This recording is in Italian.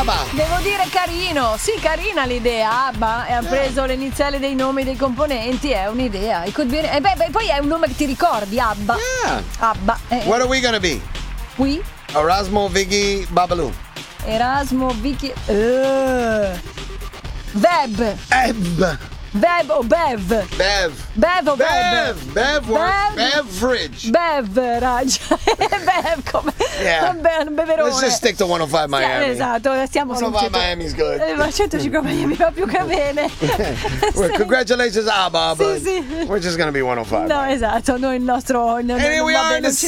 ABBA. Devo dire carino, sì, carina l'idea. ABBA e ha preso le iniziali dei nomi dei componenti, è un'idea. Poi è un nome che ti ricordi, ABBA. Yeah. ABBA. What are we gonna be? Qui? Erasmo, Vicky, Babalu. Erasmo, Vicky. Veb. Veb o Bev? Bev. Bev o Bev? Bev works. Beverage. Beverage. Bev come? Yeah. Un beverone. Let's just stick to 105 Miami. Esatto, stiamo su 105 Miami's good. Ma 105 Miami va più che bene. Well, congratulations, ABBA, but Sì. we're just gonna be 105. No, esatto, noi il nostro And here we are in the